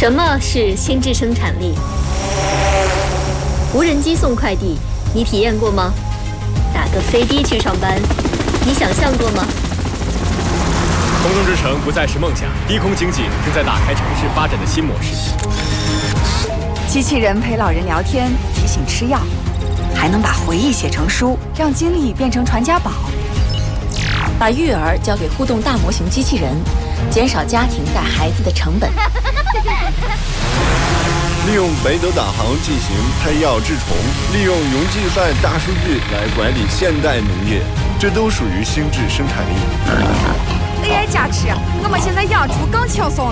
什么是心智生产力？无人机送快递，你体验过吗？打个飞的去上班，你想象过吗？ 空中之城不再是梦想，低空经济正在打开城市发展的新模式。 机器人陪老人聊天，提醒吃药，还能把回忆写成书，让经历变成传家宝。 把育儿交给互动大模型机器人，减少家庭带孩子的成本。 利用北斗导航进行配药治虫，利用云计算大数据来管理现代农业，这都属于心智生产力。 AI 加持，我们现在养猪更轻松了。